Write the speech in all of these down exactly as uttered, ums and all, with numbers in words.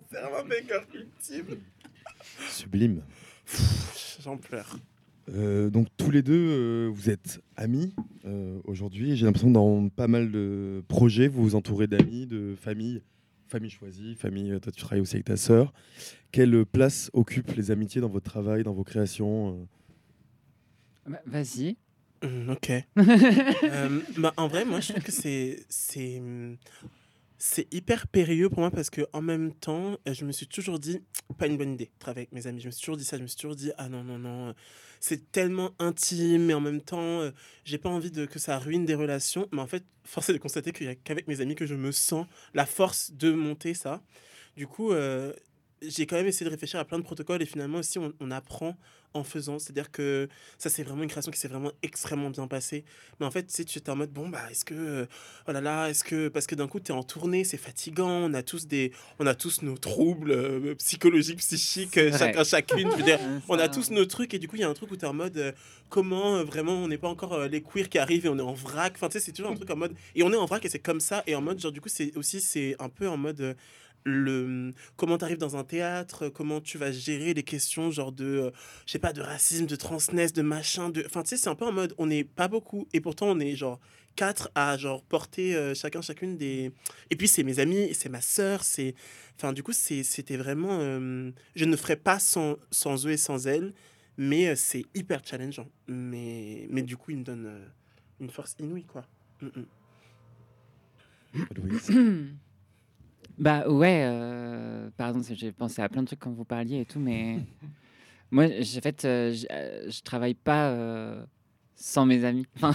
C'est un maker ultime. Sublime. Pff, j'en pleure. Euh, donc tous les deux, euh, vous êtes amis euh, aujourd'hui. J'ai l'impression que dans pas mal de projets, vous vous entourez d'amis, de familles, famille choisie, famille. euh, Toi, tu travailles aussi avec ta sœur. Quelle place occupent les amitiés dans votre travail, dans vos créations euh Bah, vas-y. Hum, ok. Euh, bah, en vrai, moi, je trouve que c'est c'est hum, c'est hyper périlleux pour moi parce que en même temps, euh, je me suis toujours dit pas une bonne idée de travailler avec mes amis. Je me suis toujours dit ça. Je me suis toujours dit ah non non non, euh, c'est tellement intime, mais en même temps, euh, j'ai pas envie de que ça ruine des relations. Mais en fait, force est de constater qu'il y a qu'avec mes amis que je me sens la force de monter ça. Du coup, euh, j'ai quand même essayé de réfléchir à plein de protocoles et finalement aussi on, on apprend en faisant. C'est-à-dire que ça c'est vraiment une création qui s'est vraiment extrêmement bien passée. Mais en fait, tu sais, tu es en mode bon bah est-ce que euh, oh là là, est-ce que parce que d'un coup tu es en tournée, c'est fatigant, on a tous des on a tous nos troubles euh, psychologiques, psychiques, euh, Ouais. chacun chacune, je veux dire, Hein, on a ça, tous nos trucs et du coup il y a un truc où tu es en mode euh, comment euh, vraiment on n'est pas encore euh, les queers qui arrivent et on est en vrac. Enfin tu sais, c'est toujours un truc en mode et on est en vrac et c'est comme ça et en mode genre du coup c'est aussi c'est un peu en mode euh, le comment tu arrives dans un théâtre, comment tu vas gérer les questions genre de euh, je sais pas de racisme, de transness, de machin, de enfin tu sais c'est un peu en mode on n'est pas beaucoup et pourtant on est genre quatre à genre porter euh, chacun chacune des et puis c'est mes amis, c'est ma sœur, c'est enfin du coup c'est c'était vraiment euh, je ne ferais pas sans sans eux et sans elles, mais euh, c'est hyper challengeant. Mais mais du coup, ils me donnent euh, une force inouïe quoi. Mm, mm. Louise. Bah ouais, euh, pardon, c'est- j'ai pensé à plein de trucs quand vous parliez et tout, mais moi, j'ai- en fait, euh, j'- euh, je travaille pas euh, sans mes amis. Enfin,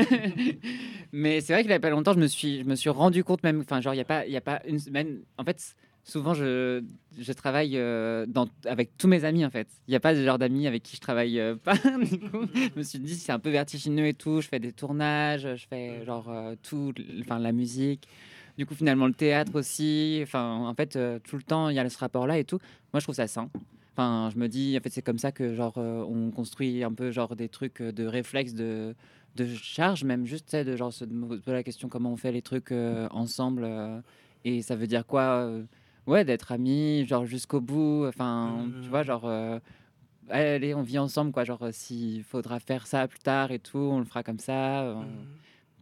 mais c'est vrai qu'il y a pas longtemps, je me suis, je me suis rendu compte même, enfin, genre, il y a pas, il y a pas une semaine. En fait, s- souvent, je, je travaille euh, dans, avec tous mes amis, en fait. Il n'y a pas de genre d'amis avec qui je travaille euh, pas. Du coup, je me suis dit, c'est un peu vertigineux et tout. Je fais des tournages, je fais genre euh, tout, enfin, la musique. Du coup, finalement, le théâtre aussi. Enfin, en fait, euh, tout le temps, il y a ce rapport-là et tout. Moi, je trouve ça sain. Enfin, je me dis, en fait, c'est comme ça que, genre, euh, on construit un peu, genre, des trucs euh, de réflexe, de, de charge, même juste, tu sais, de, genre, se poser la question comment on fait les trucs euh, ensemble. euh, et ça veut dire quoi euh, ouais, d'être amis, genre, jusqu'au bout. Enfin, tu vois, Mhm. genre, euh, allez, on vit ensemble, quoi. Genre, euh, s'il faudra faire ça plus tard et tout, on le fera comme ça. euh, Mhm.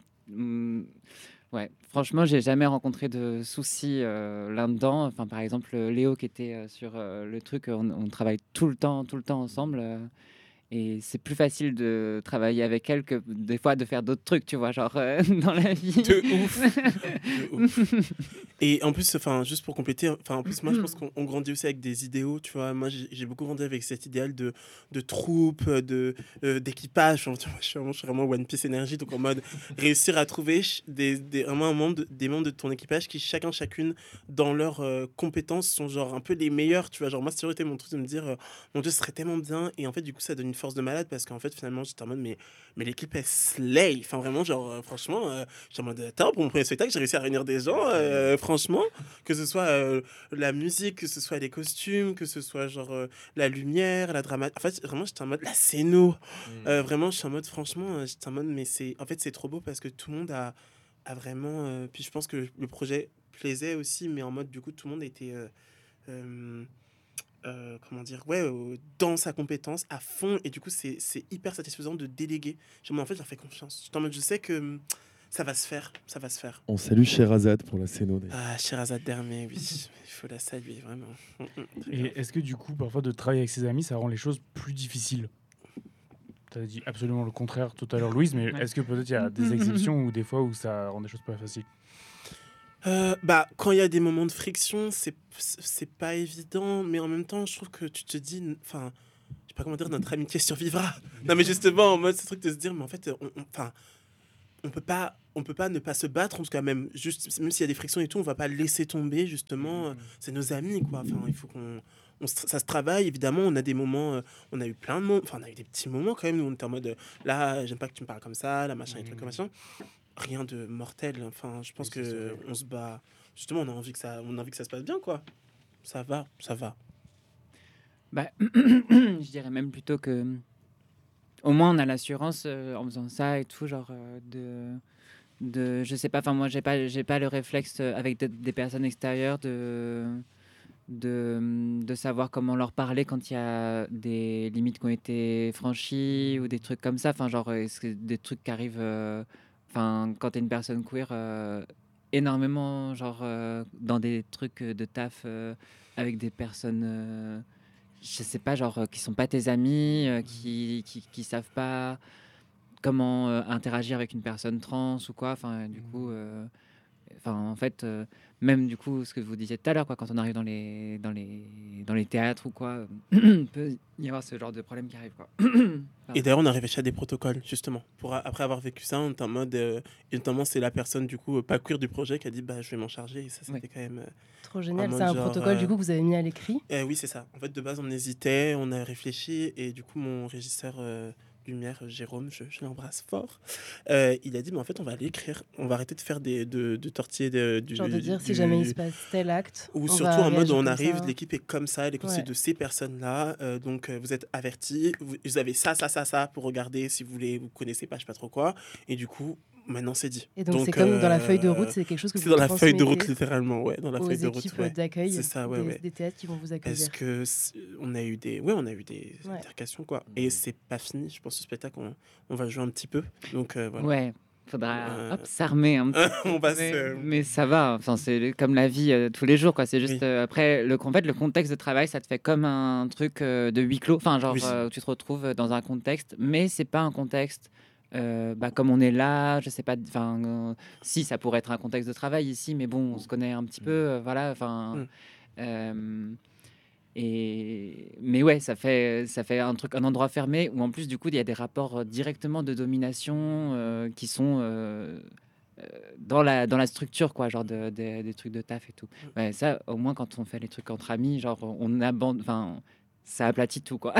mm, Ouais, franchement, j'ai jamais rencontré de soucis euh, là-dedans. Enfin, par exemple, euh, Léo qui était euh, sur euh, le truc, on, on travaille tout le temps, tout le temps ensemble. euh, et c'est plus facile de travailler avec elle que des fois de faire d'autres trucs, tu vois, genre euh, dans la vie. De ouf, de ouf. Et en plus, enfin, juste pour compléter, enfin, en plus, moi, je pense qu'on on grandit aussi avec des idéaux, tu vois. Moi, j'ai j'ai beaucoup grandi avec cet idéal de, de troupe, de, euh, d'équipage. Enfin, tu vois, je suis vraiment, je suis vraiment One Piece énergie, donc en mode réussir à trouver ch- des, des, vraiment un membre de- des membres de ton équipage qui, chacun, chacune, dans leurs euh, compétences, sont genre un peu les meilleurs, tu vois. Genre, moi, c'est toujours été mon truc de me dire, euh, mon Dieu, ce serait tellement bien. Et en fait, du coup, ça donne une force de malade parce qu'en fait, finalement, j'étais en mode, mais, mais l'équipe, elle slay. Enfin, vraiment, genre, euh, franchement, euh, j'étais en mode, attends, pour mon premier spectacle, j'ai réussi à réunir des gens, euh, franchement que ce soit euh, la musique, que ce soit les costumes, que ce soit genre euh, la lumière, la drama. En fait, vraiment, j'étais en mode la scéno. Euh, vraiment, je suis en mode, franchement, euh, j'étais en mode, mais c'est. En fait, c'est trop beau parce que tout le monde a, a vraiment. euh, Puis je pense que le projet plaisait aussi, mais en mode, du coup, tout le monde était. euh, euh, euh, comment dire, ouais, euh, dans sa compétence à fond, et du coup, c'est c'est hyper satisfaisant de déléguer. Je, en fait, je leur fais confiance. J'étais en mode, je sais que hum, ça va se faire, ça va se faire. On salue Sherazade pour la scéno d'ailleurs. Ah, Sherazade Dermé, oui, il faut la saluer, vraiment. Mm, mm, très grave. Et est-ce que du coup, parfois, de travailler avec ses amis, ça rend les choses plus difficiles? Tu as dit absolument le contraire tout à l'heure, Louise, mais Ouais. est-ce que peut-être il y a des exceptions ou des fois où ça rend des choses pas faciles? Euh, bah, quand il y a des moments de friction, c'est c'est pas évident, mais en même temps, je trouve que tu te dis, enfin, je sais pas comment dire, notre amitié survivra. Non, mais justement, en mode, ce truc de se dire, mais en fait, on, on- enfin, on peut pas, on peut pas ne pas se battre, en tout cas, même, juste, même s'il y a des frictions et tout, on va pas laisser tomber, justement, euh, c'est nos amis, quoi. Enfin, il faut qu'on, on se- ça se travaille, évidemment, on a des moments, euh, on a eu plein de moments, enfin, on a eu des petits moments quand même, où on était en mode, euh, là, j'aime pas que tu me parles comme ça, là, machin, et trucs comme machin. Rien de mortel, enfin, je pense Oui, ça, c'est que vrai. on se bat, justement, on a envie que ça, on a envie que ça se passe bien, quoi. Ça va, ça va. Bah, je dirais même plutôt que au moins on a l'assurance euh, en faisant ça et tout, genre euh, de, de, je sais pas, enfin moi j'ai pas, j'ai pas le réflexe euh, avec des, des personnes extérieures de de, de savoir comment leur parler quand il y a des limites qui ont été franchies ou des trucs comme ça. Enfin, genre, est-ce que des trucs qui arrivent. euh, Enfin, quand t'es une personne queer, euh, énormément, genre, euh, dans des trucs euh, de taf euh, avec des personnes. euh, je sais pas, genre, euh, qui sont pas tes amis, euh, qui, qui, qui savent pas comment euh, interagir avec une personne trans ou quoi. Enfin, du coup. euh, Enfin, en fait, euh, même du coup, ce que vous disiez tout à l'heure, quoi, quand on arrive dans les, dans les, dans les théâtres ou quoi, il peut y avoir ce genre de problème qui arrive, quoi. Et d'ailleurs, on a réfléchi à des protocoles, justement. Pour, après avoir vécu ça, on est en mode. euh, et notamment, c'est la personne, du coup, euh, pas queer du projet qui a dit bah, je vais m'en charger. Et ça, c'était Ouais. quand même. euh, Trop génial. mode C'est un genre, protocole euh, du coup que vous avez mis à l'écrit. Eh oui, c'est ça. En fait, de base, on hésitait, on a réfléchi. Et du coup, mon régisseur euh, lumière, Jérôme, je, je l'embrasse fort, euh, il a dit mais en fait, on va aller écrire. On va arrêter de faire des, de, de tortiller de, du. Genre de dire si du- jamais il se passe tel acte. Ou on surtout va en mode réagir on comme arrive, ça. l'équipe est comme ça, elle est constituée Ouais. de ces personnes-là, euh, donc euh, vous êtes avertis, vous, vous avez ça, ça, ça, ça pour regarder si vous voulez, vous connaissez pas, je sais pas trop quoi, et du coup, maintenant c'est dit. Et donc, c'est comme dans la feuille de route, euh, c'est quelque chose que c'est vous dans la feuille de route transmettez littéralement, ouais, dans la aux feuille de route, équipes ouais. d'accueil C'est ça, ouais, des, ouais. des théâtres qui vont vous accueillir. Est-ce que c'est- on a eu des, ouais, on a eu des Ouais. altercations quoi, et c'est pas fini. Je pense que ce spectacle, on, on va jouer un petit peu, donc euh, voilà. Ouais, faudra Euh, hop, s'armer un petit on va mais, se. mais ça va, enfin, c'est comme la vie euh, tous les jours, quoi. C'est juste Oui. euh, après le, en fait, le contexte de travail, ça te fait comme un truc euh, de huis clos, enfin, genre Oui. euh, où tu te retrouves dans un contexte, mais c'est pas un contexte. euh, bah, comme on est là, je sais pas, enfin, euh, si ça pourrait être un contexte de travail ici, mais bon, on se connaît un petit peu, euh, voilà, enfin, Mm. euh, et mais ouais, ça fait ça fait un truc, un endroit fermé où en plus du coup il y a des rapports euh, directement de domination euh, qui sont euh, euh, dans la dans la structure quoi, genre de, de- des trucs de taf et tout. Ouais, ça au moins quand on fait les trucs entre amis, genre on abandonne, enfin ça aplatit tout quoi.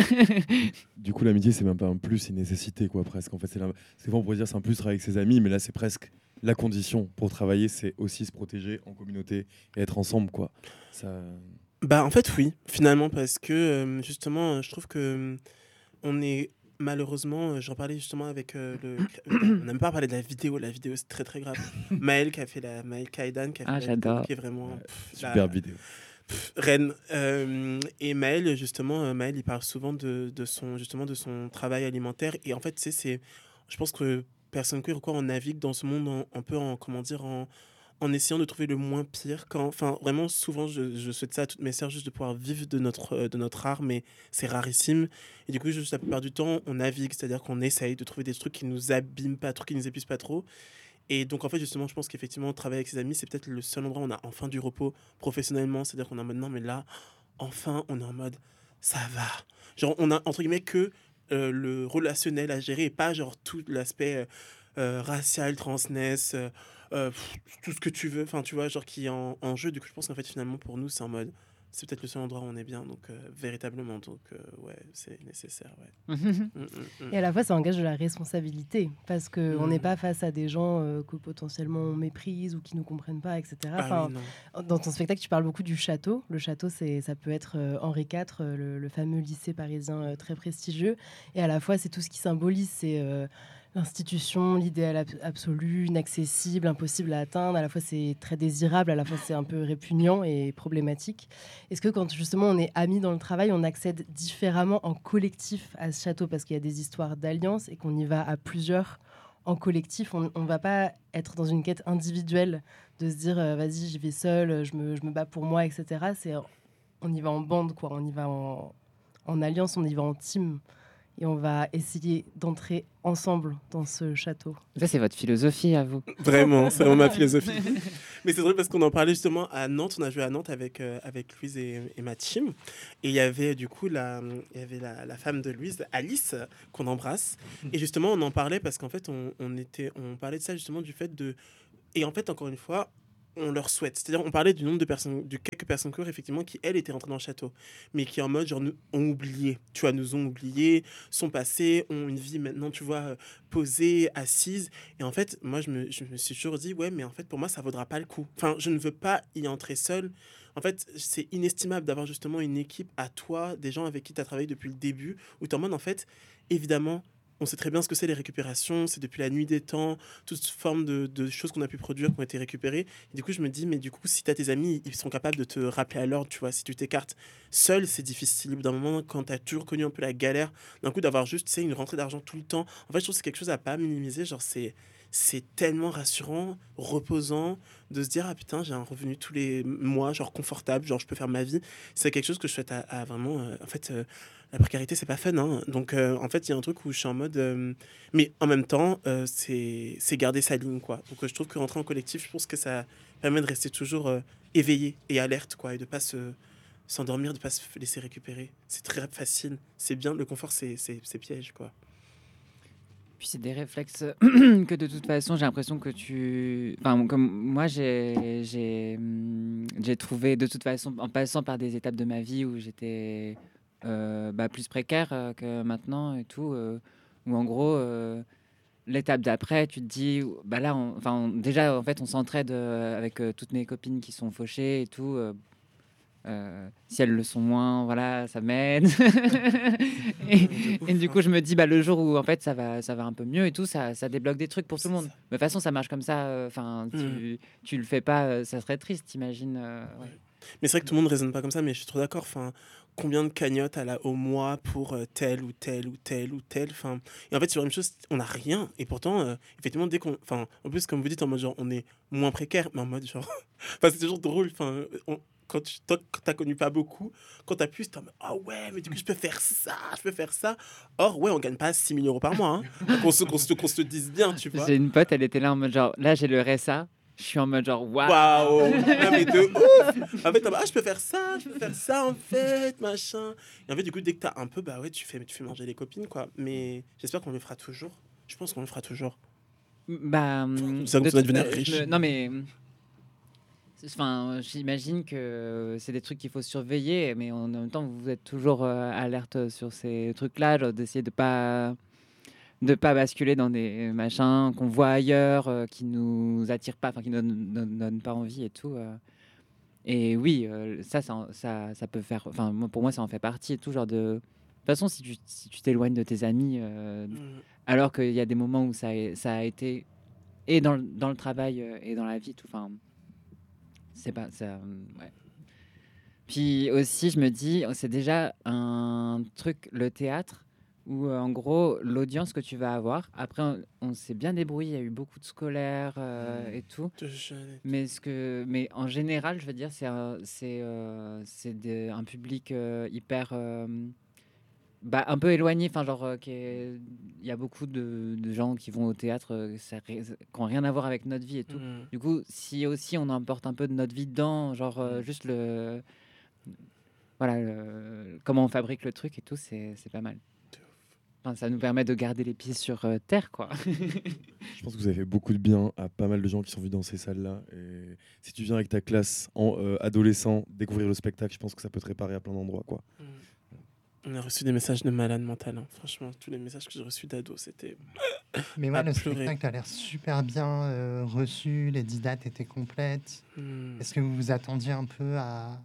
Du coup, l'amitié, c'est même pas un plus, c'est une nécessité, quoi, presque. En fait, c'est la... c'est on pourrait dire c'est un plus travailler avec ses amis, mais là, c'est presque la condition pour travailler, c'est aussi se protéger en communauté et être ensemble, quoi. Ça... Bah en fait oui, finalement parce que euh, justement euh, je trouve que euh, on est malheureusement, euh, j'en parlais justement avec euh, le on n'a même pas parlé de la vidéo, la vidéo c'est très très grave. Maël qui a fait la Maël Kaidan qui a fait Ah, la vidéo, j'adore. qui est vraiment Ouais, pff, la- Superbe vidéo. pff, reine. Euh, et Maël justement euh, Maël il parle souvent de, de son justement de son travail alimentaire et en fait tu sais, c'est je pense que personne queer ou quoi on navigue dans ce monde en- un peu en comment dire en en essayant de trouver le moins pire. Quand, enfin, vraiment, souvent, je, je souhaite ça à toutes mes sœurs, juste de pouvoir vivre de notre, euh, de notre art, mais c'est rarissime. Et du coup, juste la plupart du temps, on navigue, c'est-à-dire qu'on essaye de trouver des trucs qui nous abîment pas trop, qui nous épuisent pas trop. Et donc, en fait, justement, je pense qu'effectivement, travailler avec ses amis, c'est peut-être le seul endroit où on a enfin du repos professionnellement. C'est-à-dire qu'on est en mode, non, mais là, enfin, on est en mode, ça va. Genre, on a, entre guillemets, que euh, le relationnel à gérer et pas, genre, tout l'aspect euh, euh, racial, transness, euh, euh, pff, tout ce que tu veux, enfin, tu vois, genre, qui est en, en jeu. Du coup, je pense qu'en fait, finalement, pour nous, c'est en mode, c'est peut-être le seul endroit où on est bien, donc, euh, véritablement. Donc, euh, ouais, c'est nécessaire, ouais. Mm, mm, mm. Et à la fois, ça engage de la responsabilité parce qu'on Mhm. n'est pas face à des gens euh, que potentiellement on méprise ou qui nous comprennent pas, et cetera. Ah Enfin, oui, non. dans ton spectacle, tu parles beaucoup du château. Le château, c'est, ça peut être euh, Henri quatre, euh, le, le fameux lycée parisien euh, très prestigieux. Et à la fois, c'est tout ce qui symbolise, c'est euh, l'institution, l'idéal ab- absolu, inaccessible, impossible à atteindre. À la fois, c'est très désirable, à la fois, c'est un peu répugnant et problématique. Est-ce que quand justement on est amis dans le travail, on accède différemment en collectif à ce château parce qu'il y a des histoires d'alliance et qu'on y va à plusieurs en collectif? On ne va pas être dans une quête individuelle de se dire euh, vas-y, j'y vais seul, je me, je me bats pour moi, et cetera. C'est, on y va en bande, quoi. On y va en, en alliance, on y va en team. Et on va essayer d'entrer ensemble dans ce château. Ça c'est votre philosophie à vous. Vraiment, c'est vraiment ma philosophie. Mais c'est vrai parce qu'on en parlait justement à Nantes. On a joué à Nantes avec, euh, avec Louise et, et ma team. Et il y avait du coup la, il y avait la, la femme de Louise, Alice, qu'on embrasse. Et justement, on en parlait parce qu'en fait, on, on, était, on parlait de ça justement du fait de... Et en fait, encore une fois, on leur souhaite. C'est-à-dire, on parlait du nombre de personnes, de quelques personnes queer, effectivement, qui, elles, étaient rentrées dans le château. Mais qui, en mode, genre, nous ont oublié. Tu vois, nous ont oublié, sont passés, ont une vie maintenant, tu vois, euh, posée, assise. Et en fait, moi, je me, je me suis toujours dit, ouais, mais en fait, pour moi, ça vaudra pas le coup. Enfin, je ne veux pas y entrer seule. En fait, c'est inestimable d'avoir justement une équipe à toi, des gens avec qui tu as travaillé depuis le début, où tu es en mode, en fait, évidemment, on sait très bien ce que c'est les récupérations, c'est depuis la nuit des temps, toute forme de, de choses qu'on a pu produire qui ont été récupérées. Et du coup, je me dis, mais du coup, si tu as tes amis, ils sont capables de te rappeler à l'ordre, tu vois, si tu t'écartes seul, c'est difficile. Au bout d'un moment, quand tu as toujours connu un peu la galère, d'un coup, d'avoir juste, tu sais, une rentrée d'argent tout le temps, en fait, je trouve que c'est quelque chose à pas minimiser. Genre, c'est, c'est tellement rassurant, reposant, de se dire, ah putain, j'ai un revenu tous les mois, genre confortable, genre je peux faire ma vie. C'est quelque chose que je souhaite à, à vraiment, euh, en fait... euh, la précarité, c'est pas fun, hein. Donc, euh, en fait, il y a un truc où je suis en mode... euh, mais en même temps, euh, c'est c'est garder sa ligne, quoi. Donc, euh, je trouve que rentrer en collectif, je pense que ça permet de rester toujours euh, éveillé et alerte, quoi. Et de pas se, s'endormir, de pas se laisser récupérer. C'est très facile. C'est bien. Le confort, c'est c'est- c'est piège, quoi. Puis c'est des réflexes que de toute façon, j'ai l'impression que tu. Enfin, comme moi, j'ai j'ai hum, j'ai trouvé de toute façon, en passant par des étapes de ma vie où j'étais euh, bah, plus précaire euh, que maintenant et tout, euh, où en gros, euh, l'étape d'après, tu te dis, bah là, on- enfin, on- déjà, en fait, on s'entraide euh, avec euh, toutes mes copines qui sont fauchées et tout. euh, euh, si elles le sont moins, voilà, ça m'aide. et, et du coup, je me dis, bah, le jour où en fait ça va, ça va un peu mieux et tout, ça, ça débloque des trucs pour tout le monde. Mais de toute façon, ça marche comme ça. Enfin, tu, tu le fais pas, euh, ça serait triste, t'imagines. euh, ouais. Mais c'est vrai que tout le monde raisonne pas comme ça, mais je suis trop d'accord. Enfin, combien de cagnottes elle a au mois pour euh, tel ou tel ou tel ou tel. Enfin, et en fait, sur la même chose, on n'a rien. Et pourtant, euh, effectivement, dès qu'on. Enfin, en plus, comme vous dites, en mode genre, on est moins précaire, mais en mode genre. Enfin, c'est toujours drôle. Enfin, on- quand tu toi, quand t'as connu pas beaucoup, quand t'as plus, t'es en mode ah ouais, mais du coup, je peux faire ça, je peux faire ça. Or, ouais, on gagne pas six mille euros par mois. Hein. Qu'on se, qu'on se, qu'on se le dise bien, tu vois. J'ai une pote, elle était là en mode genre, là j'ai le R S A, je suis en mode genre, waouh. Waouh! Non, mais de ouf! En fait, t'es en mode, ah, je peux faire ça, je peux faire ça, en fait, machin. Et en fait, du coup, dès que t'as un peu, bah ouais, tu fais, tu fais manger les copines, quoi. Mais j'espère qu'on le fera toujours. Je pense qu'on le fera toujours. Bah, hum, Ça, de ça va toute devenir fa- je riche. me- non mais, hum, enfin, j'imagine que c'est des trucs qu'il faut surveiller, mais en même temps, vous êtes toujours euh, alerte sur ces trucs-là, genre d'essayer de pas de pas basculer dans des machins qu'on voit ailleurs, euh, qui nous attirent pas, enfin qui ne nous donnent, donnent pas envie et tout. euh. Et oui, euh, ça, ça, ça, ça peut faire, enfin moi, pour moi, ça en fait partie et tout, genre de. De toute façon, si tu si tu t'éloignes de tes amis, euh, Mm. alors qu'il y a des moments où ça a, ça a été et dans le, dans le travail euh, et dans la vie, tout. Enfin, c'est pas ça. euh, Ouais. Puis aussi, je me dis, c'est déjà un truc, le théâtre, où euh, en gros, l'audience que tu vas avoir. Après, on, on s'est bien débrouillé, il y a eu beaucoup de scolaires euh, et tout. De jeune. Mais, ce que, mais en général, je veux dire, c'est un, c'est, euh, c'est de- un public euh, hyper. euh, bah, un peu éloigné, enfin genre euh, qui est- il y a beaucoup de, de gens qui vont au théâtre euh, ça, ré- qui n'ont rien à voir avec notre vie et tout. Mm. Du coup, si aussi on emporte un peu de notre vie dedans, genre euh, Mm. juste le voilà le- comment on fabrique le truc et tout, c'est c'est pas mal. Enfin, ça nous permet de garder les pieds sur euh, terre, quoi. Je pense que vous avez fait beaucoup de bien à pas mal de gens qui sont venus dans ces salles-là. Et si tu viens avec ta classe en euh, adolescent découvrir le spectacle, je pense que ça peut te réparer à plein d'endroits, quoi. Mm. On a reçu des messages de malades mentales. Hein. Franchement, tous les messages que j'ai reçus d'ados, c'était. Mais ouais, à le pleurer. spectacle a l'air super bien euh, reçu, les dix dates étaient complètes. Mm. Est-ce que vous vous attendiez un peu à,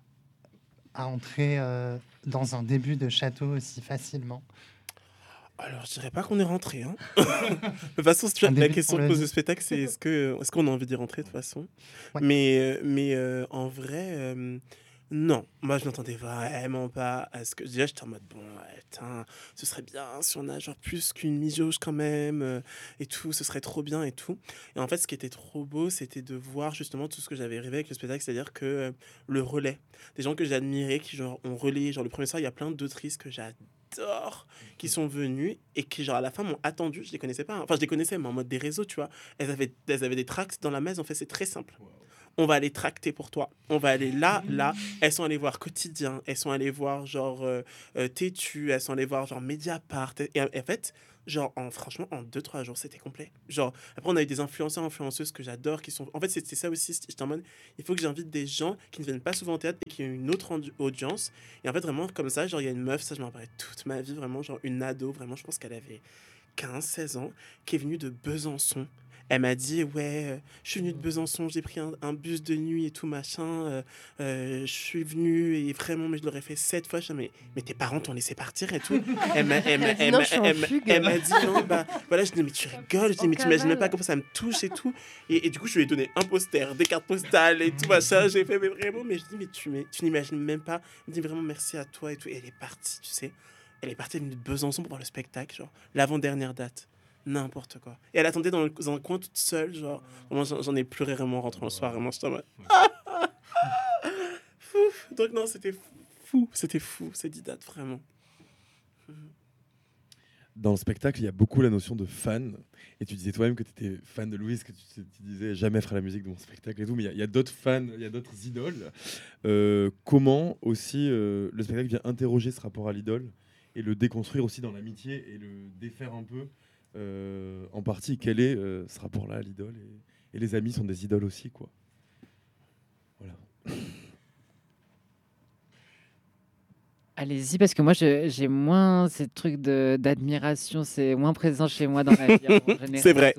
à entrer euh, dans un début de château aussi facilement? Alors, je dirais pas qu'on est rentré. Hein. De toute façon, si tu vois, Un la début question pour que le pose le vie. spectacle, c'est est-ce que est-ce qu'on a envie d'y rentrer de toute façon. Ouais. Mais, euh, mais euh, en vrai, euh, non. Moi, je m'attendais vraiment pas à ce que. Déjà, j'étais en mode bon, ouais, putain, ce serait bien si on a genre plus qu'une mi-jauge quand même euh, et tout, ce serait trop bien et tout. Et en fait, ce qui était trop beau, c'était de voir justement tout ce que j'avais rêvé avec le spectacle, c'est-à-dire que euh, le relais, des gens que j'admirais qui genre ont relayé. Genre le premier soir, il y a plein d'autrices que j'adore qui sont venues et qui genre à la fin m'ont attendu. Je les connaissais pas, hein. Enfin je les connaissais mais en mode des réseaux, tu vois. Elles avaient elles avaient des tracts dans la messe. En fait, c'est très simple. On va aller tracter pour toi. On va aller là, là. Elles sont allées voir Quotidien. Elles sont allées voir genre euh, euh, Tétu. Elles sont allées voir genre Mediapart. Et, et en fait, genre en, franchement, en deux trois jours, c'était complet. Genre, après, on a eu des influenceurs, influenceuses que j'adore qui sont. En fait, c'est c'est ça aussi. J'étais en mode, il faut que j'invite des gens qui ne viennent pas souvent au théâtre et qui ont une autre endu- audience. Et en fait, vraiment, comme ça, genre, il y a une meuf, ça, je m'en rappelle toute ma vie, vraiment, genre, une ado, vraiment, je pense qu'elle avait quinze seize ans, qui est venue de Besançon. Elle m'a dit, ouais, euh, je suis venue de Besançon, j'ai pris un, un bus de nuit et tout, machin. euh, euh, je suis venue et vraiment, mais je l'aurais fait sept fois. Je dis, mais, mais tes parents t'ont laissé partir et tout. Elle m'a, elle m'a, Elle a dit, elle non, m'a- je suis en elle m'a- fugue. elle m'a dit, non, bah voilà. Je dis, mais tu rigoles. Je dis, En mais tu imagines même cavale. pas comment ça me touche et tout. Et, et du coup, je lui ai donné un poster, des cartes postales et tout, machin. J'ai fait, mais vraiment, mais je dis, mais tu, mais, tu n'imagines même pas. Elle me dit, vraiment, merci à toi et tout. Et elle est partie, tu sais. Elle est partie, elle est venue de Besançon pour voir le spectacle, genre, l'avant-dernière date. N'importe quoi. Et elle attendait dans, le, dans un coin toute seule, genre. Vraiment, j'en, j'en ai pleuré vraiment en rentrant le soir, vraiment, j'étais en mode. Fou. Donc, non, c'était fou. C'était fou, ces dix dates, vraiment. Dans le spectacle, il y a beaucoup la notion de fan. Et tu disais toi-même que tu étais fan de Louise, que tu, tu disais jamais ferai la musique de mon spectacle et tout. Mais il y a- il y a, d'autres fans, il y a d'autres idoles. Euh, comment aussi euh, le spectacle vient interroger ce rapport à l'idole et le déconstruire aussi dans l'amitié et le défaire un peu euh, en partie. Quel est euh, ce rapport-là à l'idole et, et les amis sont des idoles aussi, quoi. Voilà. Allez-y, parce que moi, je- j'ai moins ces trucs de- d'admiration, c'est moins présent chez moi dans la vie. en général. C'est vrai.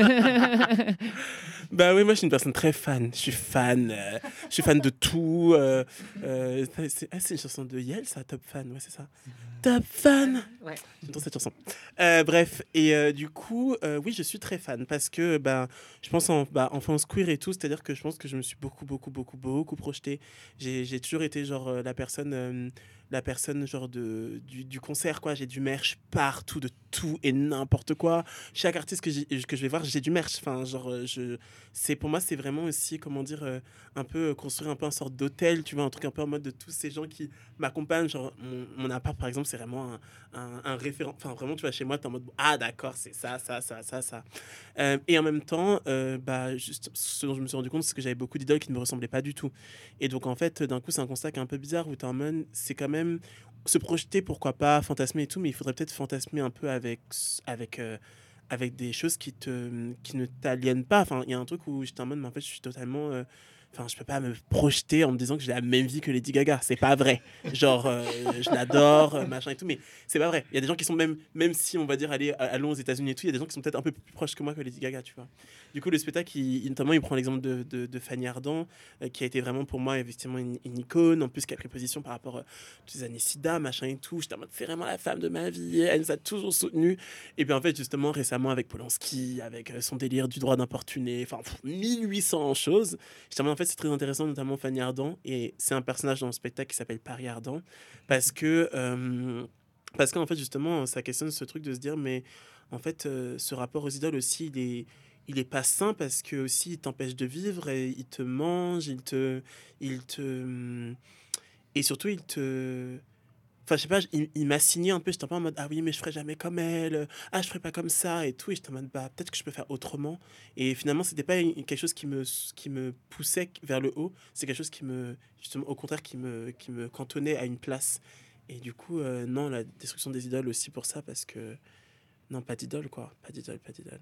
Bah oui, moi je suis une personne très fan. Je suis fan. euh, je suis fan de tout. euh, euh, c'est, ah, c'est une chanson de Yel, ça, Top Fan. Ouais, c'est ça. Top Fan. Ouais. J'adore cette chanson. Euh, bref, et euh, du coup, euh, oui, je suis très fan parce que bah, je pense en bah, enfance queer et tout, c'est-à-dire que je pense que je me suis beaucoup, beaucoup, beaucoup, beaucoup projetée. J'ai, j'ai toujours été genre euh, la personne. euh, la personne genre de du, du concert quoi, j'ai du merch partout de tout et n'importe quoi. Chaque artiste que j'ai, que je vais voir, j'ai du merch. Enfin genre euh, je c'est pour moi c'est vraiment aussi comment dire euh, un peu euh, construire un peu une sorte d'hôtel, tu vois, un truc un peu en mode de tous ces gens qui m'accompagnent, genre mon, mon appart par exemple, c'est vraiment un, un, un référent. Enfin vraiment tu vois chez moi, t'es en mode ah d'accord, c'est ça ça ça ça ça. Euh, et en même temps euh, bah juste ce dont je me suis rendu compte, c'est que j'avais beaucoup d'idoles qui ne me ressemblaient pas du tout. Et donc en fait d'un coup c'est un constat qui est un peu bizarre où t'es en mode c'est quand même se projeter, pourquoi pas, fantasmer et tout, mais il faudrait peut-être fantasmer un peu avec, avec, euh, avec des choses qui, te, qui ne t'aliènent pas. Enfin, il y a un truc où j'étais en mode, mais en fait, je suis totalement. euh, Enfin, je peux pas me projeter en me disant que j'ai la même vie que Lady Gaga. C'est pas vrai. Genre, euh, je l'adore, euh, machin et tout, mais c'est pas vrai. Il y a des gens qui sont même, même si on va dire, allez, allons aux États-Unis et tout, il y a des gens qui sont peut-être un peu plus proches que moi que Lady Gaga, tu vois. Du coup, le spectacle, il, il- notamment, il prend l'exemple de, de, de Fanny Ardant, euh, qui a été vraiment pour moi, effectivement, une, une icône, en plus, qui a pris position par rapport euh, aux années SIDA, machin et tout. J'étais en mode, c'est vraiment la femme de ma vie, elle nous a toujours soutenus. Et puis, en fait, justement, récemment, avec Polanski, avec euh, son délire du droit d'importuner, enfin, pff, mille huit cents choses, j'étais en mode, en fait, c'est très intéressant, notamment Fanny Ardant, et c'est un personnage dans le spectacle qui s'appelle Paris Ardant, parce que. euh, parce qu'en fait, justement, ça questionne ce truc de se dire, mais en fait, euh, ce rapport aux idoles aussi, il est, il est pas sain parce que aussi, il t'empêche de vivre et il te mange, il te, il te, et surtout, il te, enfin, je sais pas, il, il m'a signé un peu, j'étais un peu en mode, ah oui, mais je ferai jamais comme elle, ah, je ferai pas comme ça et tout, et j'étais en mode, bah, peut-être que je peux faire autrement. Et finalement, c'était pas une- quelque chose qui me, qui me poussait vers le haut, c'est quelque chose qui me, justement, au contraire, qui me, qui me cantonnait à une place. Et du coup, euh, non, la destruction des idoles aussi pour ça, parce que, non, pas d'idole, quoi, pas d'idole, pas d'idole.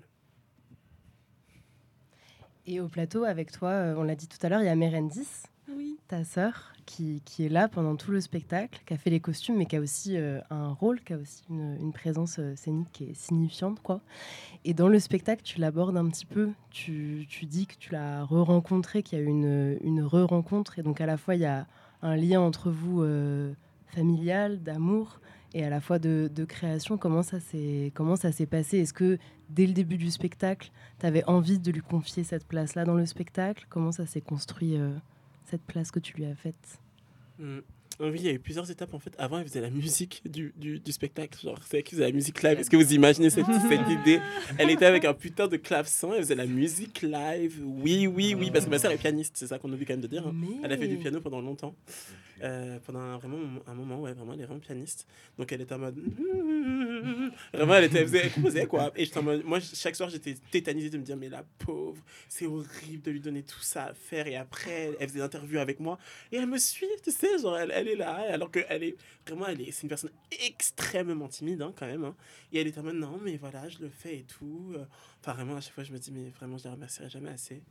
Et au plateau, avec toi, euh, on l'a dit tout à l'heure, il y a Mérendis, Oui. ta sœur, qui, qui est là pendant tout le spectacle, qui a fait les costumes, mais qui a aussi euh, un rôle, qui a aussi une, une présence euh, scénique qui est signifiante, quoi. Et dans le spectacle, tu l'abordes un petit peu. Tu, tu dis que tu l'as re-rencontrée, qu'il y a eu une, une re-rencontre. Et donc, à la fois, il y a un lien entre vous euh, familial, d'amour, et à la fois de, de création. Comment ça s'est, comment ça s'est passé? Est-ce que, dès le début du spectacle, tu avais envie de lui confier cette place-là dans le spectacle? Comment ça s'est construit, euh, cette place que tu lui as faite? Mm. Oui, il y a eu plusieurs étapes en fait. Avant, elle faisait la musique du, du, du spectacle. Genre, c'est elle qui faisait la musique live. Est-ce que vous imaginez cette, cette idée? Elle était avec un putain de clavecin, elle faisait la musique live. Oui, oui, oui, parce que ma sœur est pianiste, c'est ça qu'on oublie quand même de dire. Hein. Elle a fait du piano pendant longtemps. Euh, pendant un, vraiment un moment, ouais, vraiment, elle est vraiment pianiste. Donc elle était en mode. Vraiment, elle, était, elle, faisait, elle composait quoi. Et j'étais en mode. Moi, chaque soir, j'étais tétanisée de me dire, mais la pauvre, c'est horrible de lui donner tout ça à faire. Et après, elle faisait des interviews avec moi. Et elle me suit, tu sais, genre, elle, elle est là. Alors qu'elle est. Vraiment, elle est, c'est une personne extrêmement timide, hein, quand même. Hein. Et elle est en mode, non, mais voilà, je le fais et tout. Enfin, vraiment, à chaque fois, je me dis, mais vraiment, je ne la remercierai jamais assez.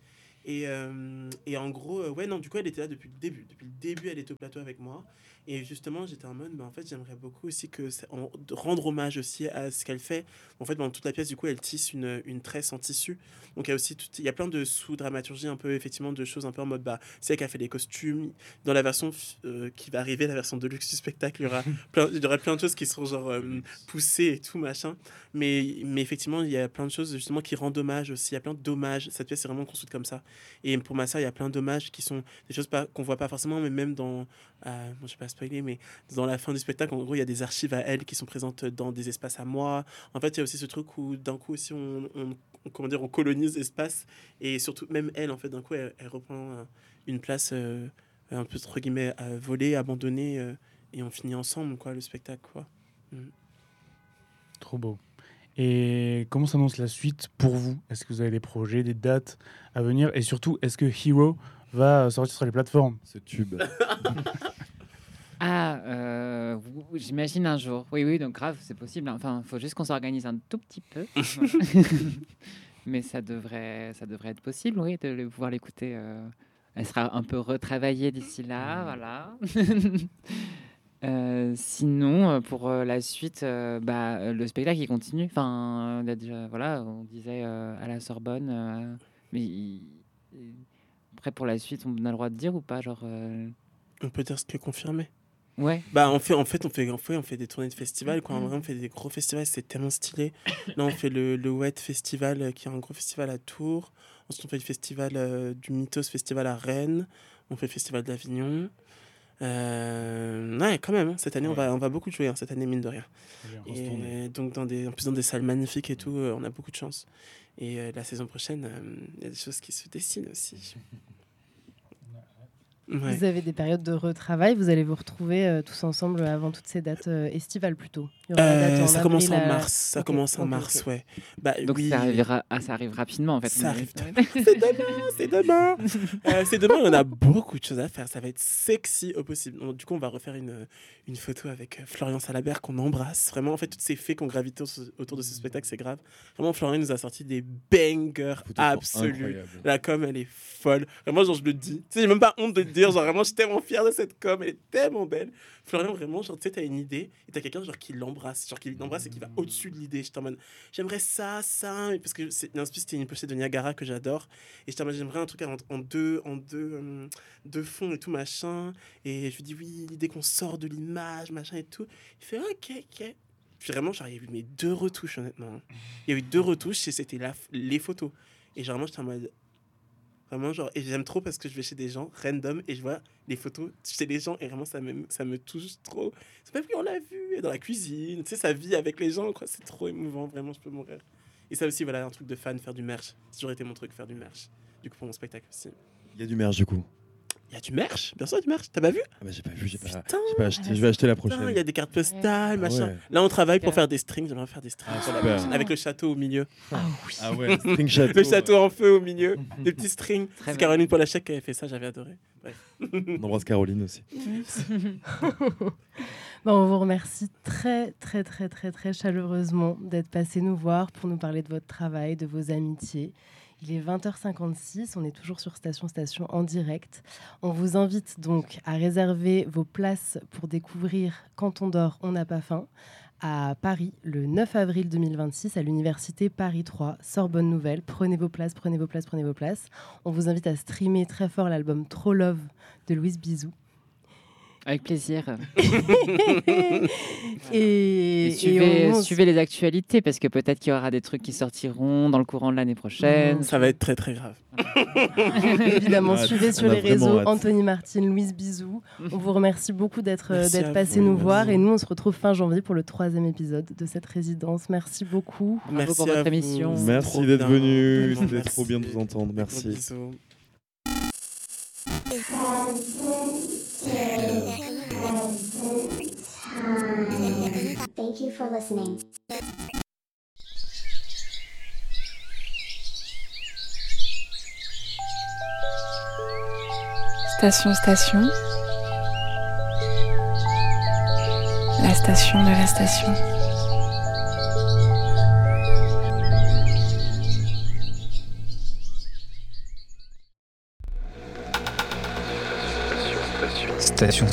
Et, euh, et en gros, euh, ouais, non, du coup, elle était là depuis le début. Depuis le début, elle était au plateau avec moi. Et justement, j'étais en mode, bah, en fait, j'aimerais beaucoup aussi que ça- en- de rendre hommage aussi à ce qu'elle fait. En fait, dans toute la pièce, du coup, elle tisse une, une tresse en tissu. Donc, il y a aussi tout, il y a plein de sous-dramaturgie, un peu, effectivement, de choses un peu en mode, bah, c'est elle qui a fait les costumes. Dans la version euh, qui va arriver, la version de luxe du spectacle, il y aura plein, il y aura plein de choses qui seront genre euh, poussées et tout, machin. Mais, mais effectivement, il y a plein de choses, justement, qui rendent hommage aussi. Il y a plein d'hommages. Cette pièce est vraiment construite comme ça. Et pour ma sœur, il y a plein d'hommages qui sont des choses pas, qu'on voit pas forcément, mais même dans. Euh, bon, je vais pas spoiler, mais dans la fin du spectacle, en gros, il y a des archives à elle qui sont présentes dans des espaces à moi. En fait, il y a aussi ce truc où d'un coup aussi, on, on, on- comment dire, on colonise l'espace. Et surtout, même elle, en fait, d'un coup, elle, elle reprend euh, une place euh, un peu, entre guillemets, euh, volée, abandonnée. euh, et on finit ensemble, quoi, le spectacle, quoi. Mm. Trop beau. Et comment s'annonce la suite pour vous? Est-ce que vous avez des projets, des dates à venir? Et surtout, est-ce que Hero va sortir sur les plateformes? Ce tube. Ah, euh, vous- j'imagine un jour. Oui, oui, donc grave, c'est possible. hein. Enfin, il faut juste qu'on s'organise un tout petit peu. Voilà. Mais ça devrait, ça devrait être possible, oui, de le- pouvoir l'écouter. euh. Elle sera un peu retravaillée d'ici là, voilà. Euh, sinon, euh, pour euh, la suite, euh, bah, euh, le spectacle il continue. Enfin, on a déjà, voilà, on disait euh, à la Sorbonne, euh, mais il- il- après pour la suite, on a le droit de dire ou pas, genre, euh, On peut dire ce que confirmer. ouais. Bah, on fait, en fait, on fait, on fait, on fait des tournées de festivals, quoi. En vrai, on fait des gros festivals, c'est tellement stylé. Là, on fait le, le Wet Festival, euh, qui est un gros festival à Tours. Ensuite, on fait le festival euh, du Mythos Festival à Rennes. On fait le festival d'Avignon. Euh, ouais, quand même, hein, cette année, on, va, on va beaucoup jouer, hein, cette année, mine de rien. Et donc, dans des, en plus, dans des salles magnifiques et tout, euh, on a beaucoup de chance. Et euh, la saison prochaine, euh, il y a des choses qui se dessinent aussi. Ouais. Vous avez des périodes de retravail, vous allez vous retrouver euh, tous ensemble avant toutes ces dates euh, estivales plutôt. Il y aura la date Euh, en ça commence en avril à- mars. Ça Ok, commence en ok, mars, ok. ouais. Bah, Donc oui. ça, arrivera, ah, ça arrive rapidement en fait. Ça on arrive arrive- C'est demain, c'est demain. Euh, c'est demain, on a beaucoup de choses à faire. Ça va être sexy au possible. Donc, du coup, on va refaire une, une photo avec euh, Florian Salabert qu'on embrasse. Vraiment, en fait, toutes ces fées qu'on gravite autour, autour de ce spectacle, c'est grave. Vraiment, Florian nous a sorti des bangers absolus. La com, elle est folle. Vraiment, genre, je le dis. Tu sais, j'ai même pas honte de le dire. Genre, vraiment, je suis tellement fier de cette com. Elle est tellement belle. Florian, vraiment, genre, tu sais, t'as une idée et t'as quelqu'un, genre, qui l'embrasse. Genre, qui l'embrasse et qui va au-dessus de l'idée. J'étais en mode, j'aimerais ça, ça. Parce que c'est, non, c'était une pochette de Niagara que j'adore. Et j'étais en mode, j'aimerais un truc en, en deux, en deux, euh, deux fonds et tout, machin. Et je lui dis, oui, l'idée qu'on sort de l'image, machin et tout. Il fait, ok, ok. Puis vraiment, genre, il y a eu mes deux retouches, honnêtement. Il y a eu deux retouches et c'était la, les photos. Et genre, moi, j'étais en mode. Vraiment, genre, et j'aime trop parce que je vais chez des gens random et je vois les photos chez les gens et vraiment, ça me, ça me touche trop. C'est pas oui, on l'a vu dans la cuisine, tu sais, sa vie avec les gens, quoi. C'est trop émouvant, vraiment, je peux mourir. Et ça aussi, voilà, un truc de fan, faire du merch. C'est toujours été mon truc, faire du merch. Du coup, pour mon spectacle aussi. Il y a du merch du coup. Il y a du merch, bien sûr, il y a du merch. T'as pas vu? Ah bah, j'ai pas vu, j'ai pas, Putain, j'ai pas acheté. Je vais acheter la Putain, prochaine. il y a des cartes postales, machin. ouais. Là, on travaille pour Super. faire des strings. J'aimerais faire des strings Ah, pour la super. prochaine, avec le château au milieu. Ah oui. Ah ouais, string château. Le château en feu au milieu, des petits strings. Très C'est bien. Caroline Polachek qui avait fait ça, j'avais adoré. Bref. On embrasse Caroline aussi. Bon, on vous remercie très, très, très, très, très chaleureusement d'être passé nous voir pour nous parler de votre travail, de vos amitiés. Il est vingt heures cinquante-six, on est toujours sur Station Station en direct. On vous invite donc à réserver vos places pour découvrir Quand on dort, on n'a pas faim à Paris le neuf avril deux mille vingt-six à l'université Paris trois, Sorbonne Nouvelle. Prenez vos places, prenez vos places, prenez vos places. On vous invite à streamer très fort l'album Trop Love de Louise Bizou. Avec plaisir. et, Et suivez, et on- suivez les actualités parce que peut-être qu'il y aura des trucs qui sortiront dans le courant de l'année prochaine. Ça va être très très grave. Évidemment, Ah, suivez on sur a les vraiment réseaux hâte. Anthony Martine, Louise Bizou. On vous remercie beaucoup d'être euh, Merci d'être à passé vous, nous merci. voir et nous on se retrouve fin janvier pour le troisième épisode de cette résidence. Merci beaucoup. Bravo pour à votre vous. émission. C'est Merci trop d'être bien. venu. Vraiment, C'était merci. trop bien de vous entendre. Gros Merci. bisous. Thank you for listening. Station Station. La station de la station. station